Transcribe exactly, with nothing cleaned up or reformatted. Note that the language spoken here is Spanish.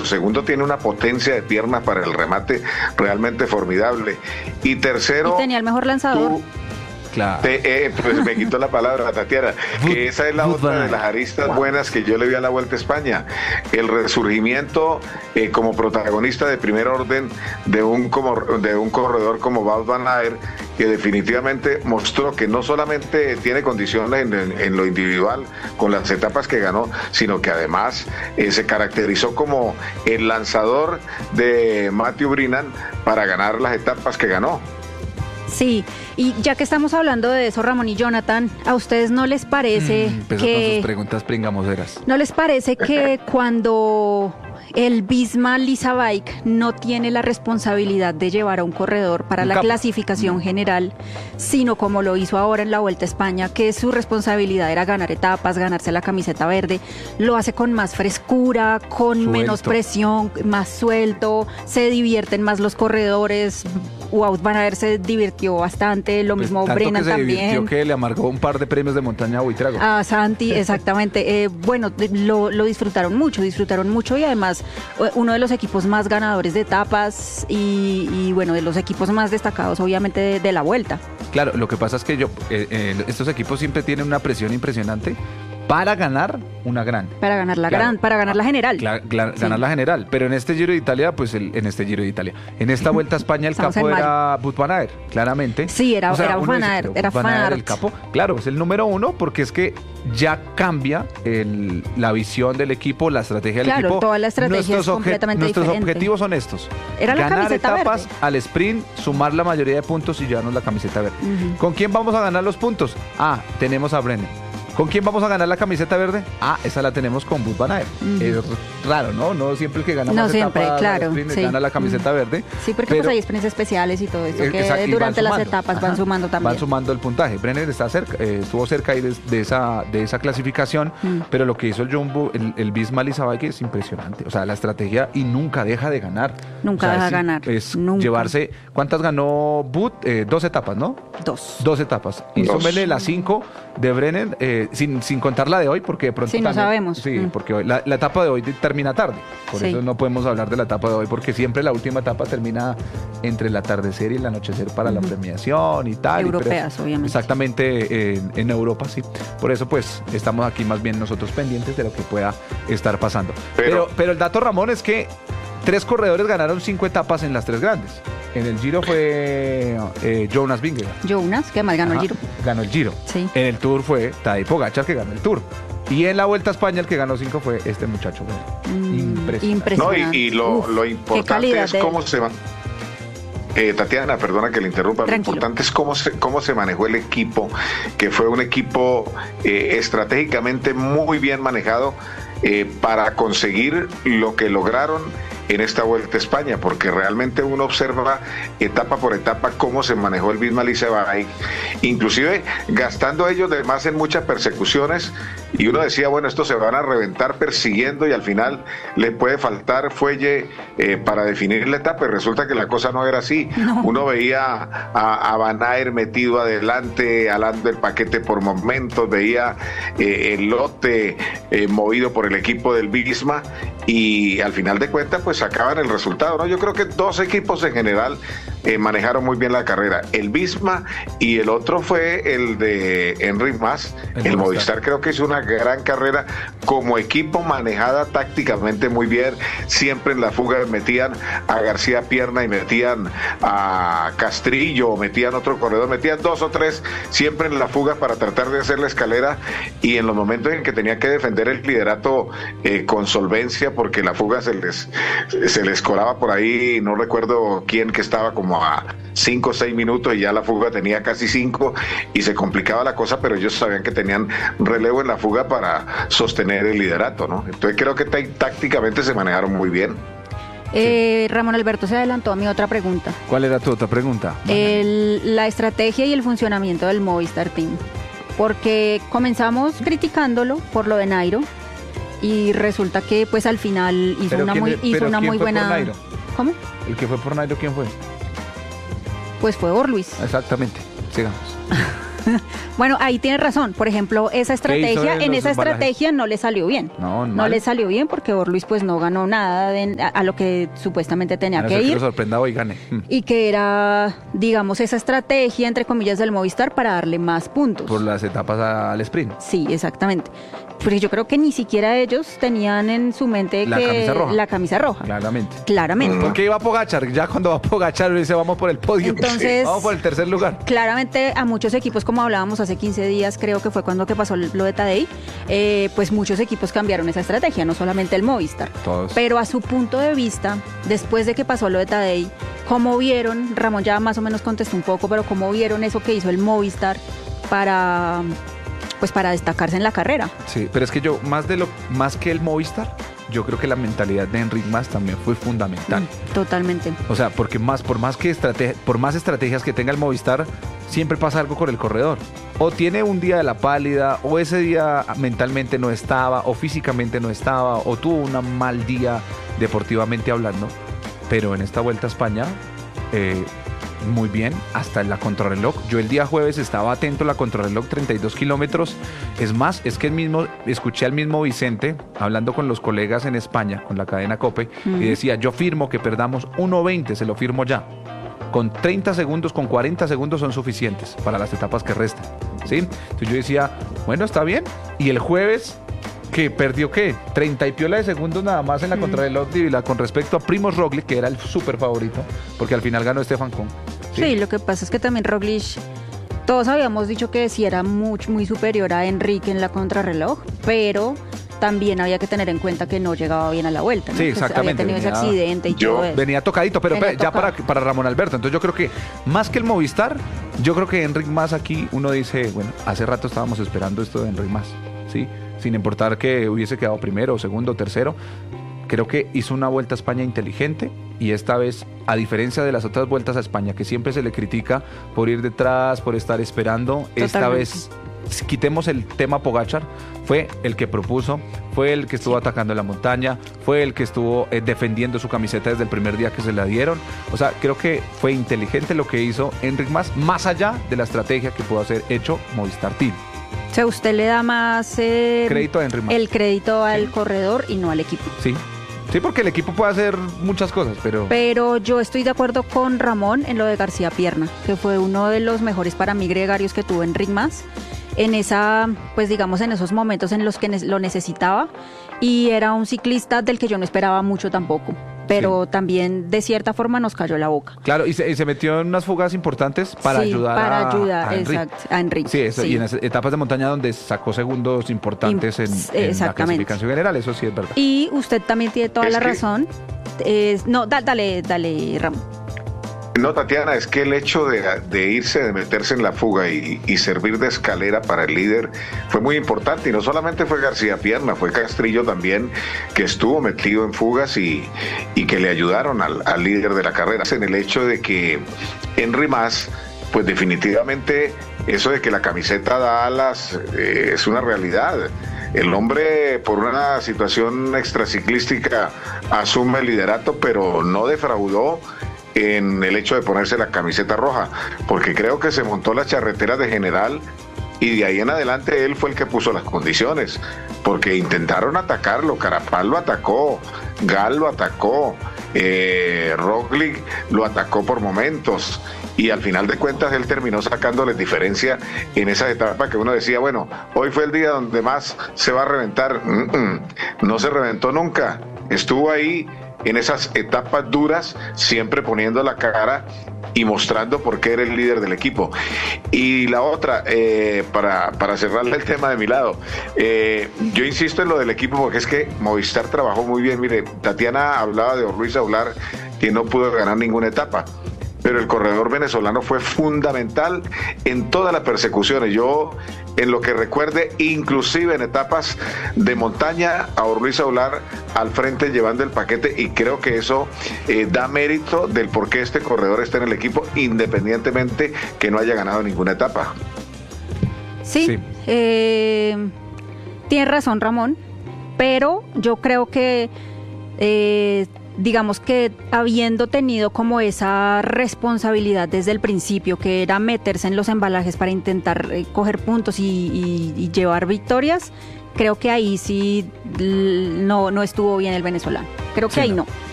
segundo tiene una potencia de piernas para el remate realmente formidable. Y tercero... Y tenía el mejor lanzador. Tú, Claro. Te, eh, pues me quitó la palabra, Tatiana, que esa es la otra de las aristas buenas que yo le vi a la Vuelta a España. El resurgimiento eh, como protagonista de primer orden de un, como, de un corredor como Wout van Aert, que definitivamente mostró que no solamente tiene condiciones en, en, en lo individual con las etapas que ganó, sino que además eh, se caracterizó como el lanzador de Matthew Brennan para ganar las etapas que ganó. Sí, y ya que estamos hablando de eso, Ramón y Jonathan, ¿a ustedes no les parece mm, que... con sus preguntas pringamoseras. ¿No les parece que cuando el Visma Lease a Bike no tiene la responsabilidad de llevar a un corredor para Un la capo. clasificación general, sino como lo hizo ahora en la Vuelta a España, que su responsabilidad era ganar etapas, ganarse la camiseta verde, lo hace con más frescura, con Suelto. menos presión, más suelto, se divierten más los corredores? Wout van Aert se divirtió bastante, lo Pues mismo tanto Brennan que se también. divirtió que le amargó un par de premios de montaña a Buitrago. A Santi, exactamente. Eh, bueno, de- lo, lo disfrutaron mucho, disfrutaron mucho y además eh, uno de los equipos más ganadores de etapas y, y, bueno, de los equipos más destacados obviamente de, de la Vuelta. Claro, lo que pasa es que yo, eh, eh, estos equipos siempre tienen una presión impresionante para ganar una grande. Para ganar la Claro. gran, para ganar la general. Cla- cla- Sí. Ganar la general, pero en este Giro de Italia, pues el, en este Giro de Italia, en esta Vuelta a España el Estamos capo en mayo. era Wout van Aert, claramente. Sí, era- era uno Van dice, Aert, pero era Wout van Van Aert el Aert. capo, claro, es el número uno porque es que ya cambia el- la visión del equipo, la estrategia del Claro, equipo. toda la estrategia Nuestros es obje- completamente Nuestros diferente. objetivos son estos: Era la ganar camiseta etapas verde. al sprint, sumar la mayoría de puntos y llevarnos la camiseta verde. Ujú. ¿Con quién vamos a ganar los puntos? Ah, tenemos a Brennan. ¿Con quién vamos a ganar la camiseta verde? Ah, esa la tenemos con Wout van Aert. Ujú. Es raro, ¿no? No siempre el que gana No más siempre, etapas al claro, sprint sí. gana la camiseta verde. Sí, porque pero- pues hay experiencias especiales y todo eso, eh, que exacto, y van durante las sumando. etapas Ajá. van sumando también. Van sumando el puntaje. Brenner está cerca, eh, estuvo cerca ahí de, de esa, de esa clasificación, Mm. pero lo que hizo el Jumbo, el, el Visma Lease a Bike es impresionante. O sea, la estrategia y nunca deja de ganar. Nunca O sea, deja es, de ganar, Es nunca. llevarse, ¿cuántas ganó Boot? Eh, dos etapas, ¿no? Dos. Dos etapas. Y Dos. súmele las cinco de Brennan, eh, sin, sin contar la de hoy, porque de pronto Sí, no también- sabemos. Sí, Mm. porque hoy- la, la etapa de hoy de- termina tarde. Por Sí. eso no podemos hablar de la etapa de hoy, porque siempre la última etapa termina entre el atardecer y el anochecer para la Ujú. premiación y tal. y pero Europeas, es- obviamente. Exactamente, en, en Europa, sí. Por eso, pues, estamos aquí más bien nosotros pendientes de lo que pueda estar pasando. Pero, Pero- pero el dato, Ramón, es que tres corredores ganaron cinco etapas en las tres grandes. En el Giro fue eh, Jonas Vingegaard. Jonas, que además ganó el Ajá, Giro. Ganó el Giro. Sí. En el Tour fue Tadej Pogačar, que ganó el Tour. Y en la Vuelta a España el que ganó cinco fue este muchacho. Bueno, Mm, impresionante. No, impresionante. y, y lo, Uf, lo qué importante calidad es de él. cómo se va. Eh, Tatiana, perdona que le interrumpa. Tranquilo. Lo importante es cómo se, cómo se manejó el equipo, que fue un equipo eh, estratégicamente muy bien manejado eh, para conseguir lo que lograron en esta Vuelta a España, porque realmente uno observa etapa por etapa cómo se manejó el Visma Lease a Bike, inclusive gastando ellos de más en muchas persecuciones, y uno decía, bueno, estos se van a reventar persiguiendo y al final le puede faltar fuelle eh, para definir la etapa, y resulta que la cosa no era así. No. Uno veía a, a Van Aert metido adelante, alando el paquete por momentos, veía eh, el lote eh, movido por el equipo del Visma, y al final de cuentas pues sacaban el resultado, ¿no? Yo creo que dos equipos en general eh, manejaron muy bien la carrera, el Visma y el otro fue el de Enric Mas, El el, Movistar. Movistar creo que hizo una gran carrera como equipo, manejada tácticamente muy bien, siempre en la fuga metían a García Pierna y metían a Castrillo, metían otro corredor, metían dos o tres siempre en la fuga para tratar de hacer la escalera, y en los momentos en que tenían que defender el liderato eh, con solvencia, porque la fuga se les se les colaba por ahí, no recuerdo quién, que estaba como a cinco o seis minutos y ya la fuga tenía casi cinco y se complicaba la cosa, pero ellos sabían que tenían relevo en la fuga para sostener el liderato, ¿no? Entonces creo que tá- tácticamente se manejaron muy bien. Eh, Ramón Alberto se adelantó a mi otra pregunta. ¿Cuál era tu otra pregunta? El- la estrategia y el funcionamiento del Movistar Team. Porque comenzamos criticándolo por lo de Nairo y resulta que pues al final hizo Pero una quién muy, es- hizo pero una quién muy fue por buena... Nairo? ¿Cómo? ¿El que fue por Nairo quién fue? Pues fue Orluis. Exactamente. Sigamos. Bueno, ahí tienes razón. Por ejemplo, esa estrategia, en esa estrategia no le salió bien. No, no le salió bien porque Orluis pues no ganó nada de, a, a lo que supuestamente tenía que ir. Que lo sorprenda hoy gane. Y que era, digamos, esa estrategia, entre comillas, del Movistar para darle más puntos. Por las etapas al sprint. Sí, exactamente. Porque yo creo que ni siquiera ellos tenían en su mente la que camisa roja. la camisa roja. Claramente. Claramente. Porque iba Pogacar, ya cuando va Pogacar dice vamos por el podio. Entonces, vamos por el tercer lugar. Claramente a muchos equipos, como hablábamos hace quince días, creo que fue cuando que pasó lo de Tadej, eh, pues muchos equipos cambiaron esa estrategia, no solamente el Movistar. Todos. Pero a su punto de vista, después de que pasó lo de Tadej, ¿cómo vieron? Ramón ya más o menos contestó un poco, pero ¿cómo vieron eso que hizo el Movistar para... pues para destacarse en la carrera? Sí, pero es que yo, más de lo más que el Movistar, yo creo que la mentalidad de Enric Mas también fue fundamental. Mm, totalmente. O sea, porque más, por más que estrate- por más estrategias que tenga el Movistar, siempre pasa algo con el corredor. O tiene un día de la pálida, o ese día mentalmente no estaba, o físicamente no estaba, o tuvo un mal día deportivamente hablando. Pero en esta Vuelta a España, eh, muy bien, hasta en la contrarreloj. Yo el día jueves estaba atento a la contrarreloj, treinta y dos kilómetros. Es más, es que el mismo, escuché al mismo Vicente hablando con los colegas en España, con la cadena COPE, uh-huh. y decía, yo firmo que perdamos uno veinte, se lo firmo ya. Con treinta segundos, con cuarenta segundos son suficientes para las etapas que restan, ¿sí? Entonces yo decía, bueno, está bien. Y el jueves, que perdió, ¿qué? treinta y piola de segundos nada más en la mm. contrarreloj de con respecto a Primož Roglic, que era el súper favorito, porque al final ganó Stefan Küng. ¿Sí? Sí, lo que pasa es que también Roglic, todos habíamos dicho que sí era muy, muy superior a Enrique en la contrarreloj, pero también había que tener en cuenta que no llegaba bien a la vuelta, ¿no? Sí, exactamente. Había tenido venía, ese accidente y yo, todo eso. Venía tocadito, pero venía ya tocado. para, para Ramón Alberto. Entonces yo creo que más que el Movistar, yo creo que Enric Mas aquí, uno dice, bueno, hace rato estábamos esperando esto de Enric Mas, ¿sí? Sin importar que hubiese quedado primero, segundo, tercero. Creo que hizo una Vuelta a España inteligente y esta vez, a diferencia de las otras vueltas a España, que siempre se le critica por ir detrás, por estar esperando, Totalmente. Esta vez, quitemos el tema Pogacar, fue el que propuso, fue el que estuvo sí. atacando la montaña, fue el que estuvo eh, defendiendo su camiseta desde el primer día que se la dieron. O sea, creo que fue inteligente lo que hizo Enric Mas, más allá de la estrategia que pudo haber hecho Movistar Team. O sea, usted le da más eh, crédito a Enric Mas. El crédito al sí. corredor y no al equipo. Sí. Sí, porque el equipo puede hacer muchas cosas, pero... Pero yo estoy de acuerdo con Ramón en lo de García Pierna, que fue uno de los mejores para mí gregarios que tuvo Enric Mas, en esa, pues digamos, en esos momentos en los que ne- lo necesitaba, y era un ciclista del que yo no esperaba mucho tampoco, pero sí. también de cierta forma nos cayó la boca. Claro, y se, y se metió en unas fugas importantes para sí, ayudar para a, ayudar, a Enric. Exacto, a Enric. Sí, eso, sí, y en etapas de montaña donde sacó segundos importantes en, en la clasificación general, eso sí es verdad. Y usted también tiene toda es la que... razón. Eh, no, da, dale, dale, Ramón. No, Tatiana, es que el hecho de, de irse, de meterse en la fuga y, y servir de escalera para el líder fue muy importante. Y no solamente fue García Pierna, fue Castrillo también, que estuvo metido en fugas y, y que le ayudaron al, al líder de la carrera. En el hecho de que Enric Mas, pues definitivamente eso de que la camiseta da alas eh, es una realidad. El hombre, por una situación extraciclística, asume el liderato, pero no defraudó en el hecho de ponerse la camiseta roja, porque creo que se montó la charretera de general y de ahí en adelante él fue el que puso las condiciones, porque intentaron atacarlo, Carapaz lo atacó, Gal lo atacó, eh, Roglic lo atacó por momentos, y al final de cuentas él terminó sacándoles diferencia en esa etapa que uno decía, bueno, hoy fue el día donde más se va a reventar. Mm-mm, no se reventó nunca, estuvo ahí en esas etapas duras, siempre poniendo la cara y mostrando por qué era el líder del equipo. Y la otra, eh, para, para cerrarle el tema de mi lado, eh, yo insisto en lo del equipo porque es que Movistar trabajó muy bien. Mire, Tatiana hablaba de Orluis Aular, que no pudo ganar ninguna etapa, pero el corredor venezolano fue fundamental en todas las persecuciones. Yo, en lo que recuerde, inclusive en etapas de montaña, a Orluis Aular al frente llevando el paquete, y creo que eso eh, da mérito del por qué este corredor está en el equipo, independientemente que no haya ganado ninguna etapa. Sí, sí. Eh, tienes razón, Ramón, pero yo creo que... Eh, digamos que habiendo tenido como esa responsabilidad desde el principio, que era meterse en los embalajes para intentar eh, coger puntos y, y, y llevar victorias, creo que ahí sí l- no, no estuvo bien el venezolano. Creo que Sí, ahí no. no.